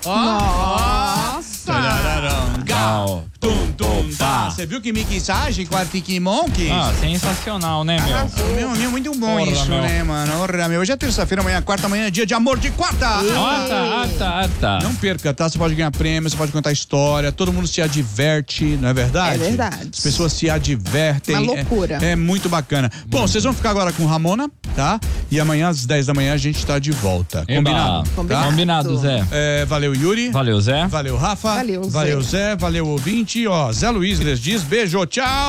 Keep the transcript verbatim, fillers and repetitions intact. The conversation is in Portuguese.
Nossa! Tum, tum, tá. Você viu que mixagem com Arctic Monkeys? Ah, sensacional, né, meu? Ah, meu, meu, muito bom Porra, isso, meu. né, mano? Porra, meu. Hoje é terça-feira, amanhã é quarta, amanhã é dia de amor de quarta. Ah, tá, ah, tá, ah, tá. Não perca, tá? Você pode ganhar prêmio, você pode contar história, todo mundo se adverte, não é verdade? É verdade. As pessoas se advertem. Uma loucura. É, é muito bacana. Bom, vocês vão ficar agora com Ramona, tá? E amanhã às dez da manhã a gente tá de volta. Eba. Combinado? Combinado. Tá? Combinado, Zé. É, valeu, Yuri. Valeu, Zé. Valeu, Rafa. Valeu, Zé. Valeu, Zé. Valeu, ouvinte. Ó, Zé Luiz les diz beijo, tchau.